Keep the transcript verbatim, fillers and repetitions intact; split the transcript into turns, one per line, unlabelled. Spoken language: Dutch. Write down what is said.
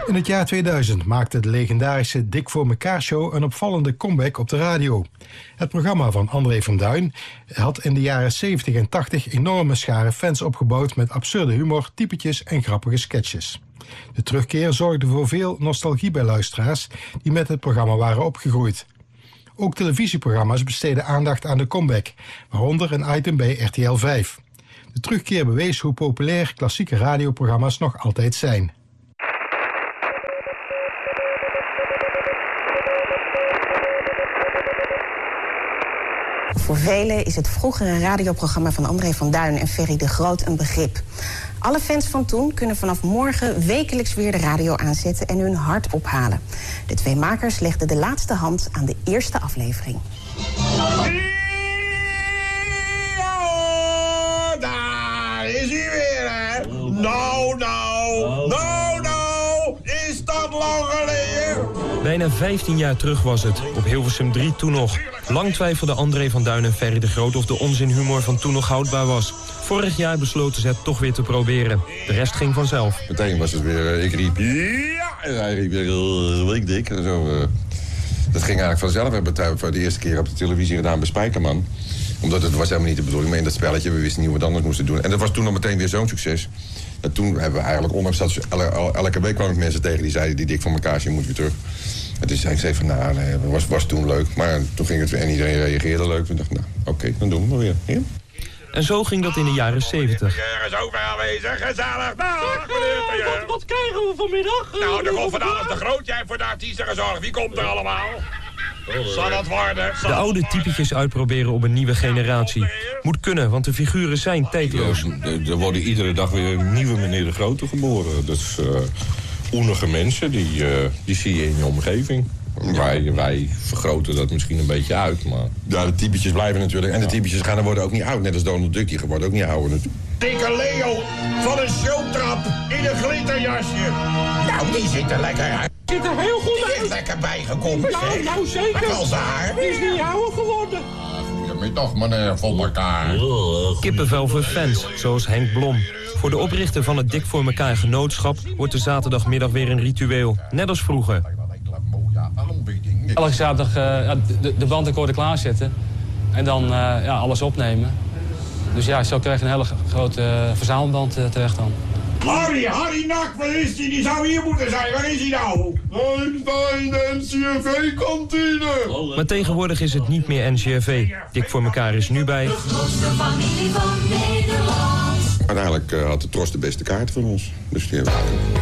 In het jaar tweeduizend maakte de legendarische Dik voor mekaar show een opvallende comeback op de radio. Het programma van André van Duin had in de jaren zeventig en tachtig enorme scharen fans opgebouwd met absurde humor, typetjes en grappige sketches. De terugkeer zorgde voor veel nostalgie bij luisteraars die met het programma waren opgegroeid. Ook televisieprogramma's besteden aandacht aan de comeback, waaronder een item bij R T L vijf. De terugkeer bewees hoe populair klassieke radioprogramma's nog altijd zijn.
Voor velen is het vroegere radioprogramma van André van Duin en Ferry de Groot een begrip. Alle fans van toen kunnen vanaf morgen wekelijks weer de radio aanzetten en hun hart ophalen. De twee makers legden de laatste hand aan de eerste aflevering.
Ja, daar is hij weer, hè? Nou, nou, nou, nou, is dat lang geleden?
Bijna vijftien jaar terug was het, op Hilversum drie toen nog. Lang twijfelden André van Duin en Ferry de Groot of de onzinhumor van toen nog houdbaar was. Vorig jaar besloten ze het toch weer te proberen. De rest ging vanzelf.
Meteen was het weer, uh, ik riep ja, en hij riep weer, uh, ik dik. En zo, uh, dat ging eigenlijk vanzelf. We hebben het voor de eerste keer op de televisie gedaan bij Spijkerman. Omdat het was helemaal niet de bedoeling, maar in dat spelletje, we wisten niet hoe we het anders moesten doen. En dat was toen nog meteen weer zo'n succes. En toen hebben we eigenlijk, ondanks dat ze elke, elke week kwamen mensen tegen die zeiden, die Dik voor mekaar, je moet weer terug. En toen zei ik zei van, nou, nee, het was, was toen leuk. Maar toen ging het weer en iedereen reageerde leuk. Toen dacht ik, nou, oké, okay, dan doen we het weer. Ja?
En zo ging dat in de jaren zeventig.
Er is ook weer aanwezig, gezellig. Nou,
wat, wat krijgen we vanmiddag?
Nou, er komt vanavond de Groot. Jij voor de artiesten gezorgd. Wie komt er allemaal? Zal dat worden?
De oude typetjes uitproberen op een nieuwe generatie. Moet kunnen, want de figuren zijn tijdloos.
Er worden iedere dag weer nieuwe meneer de Grote geboren. Dus uh, oenige mensen, die, uh, die zie je in je omgeving. Wij, wij vergroten dat misschien een beetje uit, maar...
Ja, de typetjes blijven natuurlijk. En de typetjes gaan, worden ook niet oud. Net als Donald Duck, die worden ook niet ouder natuurlijk. Dikke Leo van een showtrap in een glitterjasje. Nou, die ziet er lekker uit.
Zit er heel goed uit.
Die is lekker bijgekomen,
Nou,
zeg.
nou zeker.
Wel haar.
Die is niet ouder geworden.
Je toch, meneer, voor elkaar.
Kippenvel voor fans, zoals Henk Blom. Voor de oprichter van het Dik voor mekaar genootschap wordt de zaterdagmiddag weer een ritueel. Net als vroeger.
Elke zaterdag uh, de, de bandrecorder klaarzetten en dan uh, ja, alles opnemen. Dus ja, zo krijg je een hele grote uh, verzamelband uh, terecht dan.
Harry, Harry Nak, waar is die? Die zou hier moeten zijn. Waar is hij nou? Hij staat in de N C R V-kantine.
Maar tegenwoordig is het niet meer N C R V. Dik voor mekaar is nu bij...
De grootste familie van Nederland.
Uiteindelijk uh, had de Tros de beste kaart van ons. Dus die hebben...